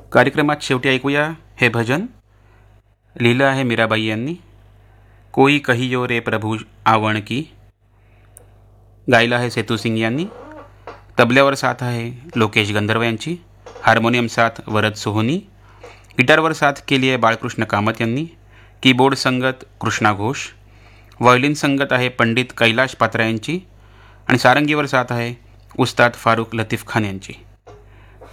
कार्यक्रमात शेवटी ऐकूया हे भजन. लिहिलं आहे मीराबाई यांनी. कोई कहियो रे प्रभु आवण की. गायलं आहे सेतू सिंग यांनी. तबल्यावर साथ आहे लोकेश गंधर्व यांची. हार्मोनियम साथ वरद सोहनी. गिटारवर साथ केली आहे बाळकृष्ण कामत यांनी. कीबोर्ड संगत कृष्णा घोष. व्हायोलिन संगत आहे पंडित कैलाश पात्रा यांची. आणि सारंगीवर साथ आहे उस्ताद फारुख लतीफ खान यांची.